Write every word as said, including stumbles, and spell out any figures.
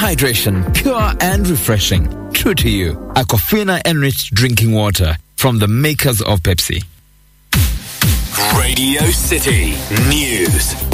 hydration, pure and refreshing. True to you, Aquafina enriched drinking water from the makers of Pepsi. Radio City News.